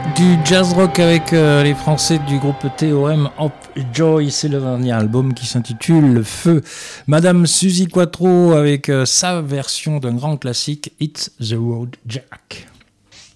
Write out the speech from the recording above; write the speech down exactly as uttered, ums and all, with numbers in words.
Du jazz rock avec euh, les Français du groupe T O M Hop Joy, c'est le dernier album qui s'intitule Le Feu. Madame Suzy Quatro avec euh, sa version d'un grand classique, It's the Road Jack.